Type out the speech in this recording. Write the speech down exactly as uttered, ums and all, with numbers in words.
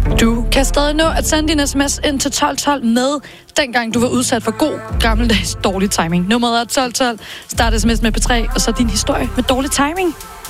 Du kan stadig nå at sende din sms ind til tolv tolv med, dengang du var udsat for god, gammeldags dårlig timing. Nummeret er tolv tolv. Start sms med P tre, og så din historie med dårlig timing.